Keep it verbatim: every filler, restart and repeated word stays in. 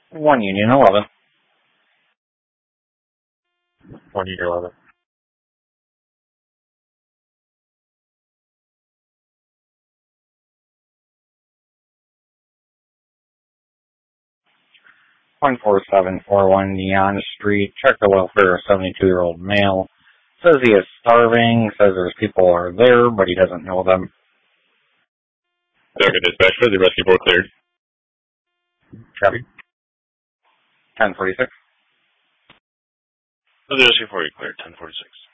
one Union eleven. one Union eleven. one four seven four one Neon Street. Check the welfare of a seventy-two-year-old male. Says he is starving. Says there's people are there, but he doesn't know them. Target dispatch for the rescue board cleared. Copy. ten forty-six. The rescue board cleared, ten forty-six.